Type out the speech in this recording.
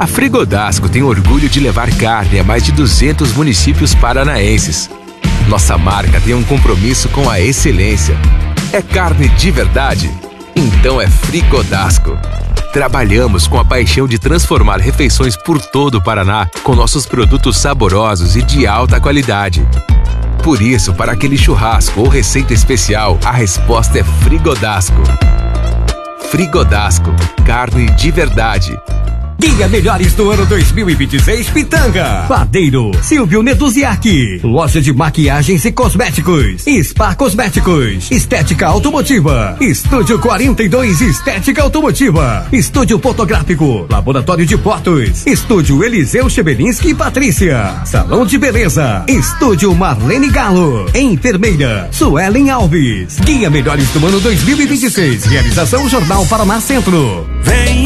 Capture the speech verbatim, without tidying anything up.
A Frigodasco tem orgulho de levar carne a mais de duzentos municípios paranaenses. Nossa marca tem um compromisso com a excelência. É carne de verdade? Então é Frigodasco. Trabalhamos com a paixão de transformar refeições por todo o Paraná com nossos produtos saborosos e de alta qualidade. Por isso, para aquele churrasco ou receita especial, a resposta é Frigodasco. Frigodasco, carne de verdade. Guia Melhores do ano dois mil e vinte e seis Pitanga. Padeiro Silvio Neduziak. Loja de maquiagens e cosméticos. Spa Cosméticos. Estética Automotiva. Estúdio quarenta e dois Estética Automotiva. Estúdio Fotográfico. Laboratório de Fotos. Estúdio Eliseu Chebelinski e Patrícia. Salão de Beleza. Estúdio Marlene Galo. Enfermeira Suelen Alves. Guia Melhores do ano dois mil e vinte e seis. Realização Jornal Paraná Centro. Vem